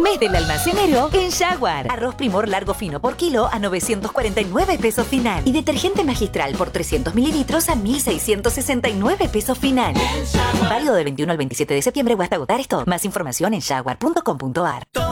Mes del almacenero en Jaguar. Arroz Primor largo fino por kilo a 949 pesos final. Y detergente Magistral por 300 mililitros a 1.669 pesos final. Válido del 21 al 27 de septiembre o hasta agotar esto. Más información en jaguar.com.ar.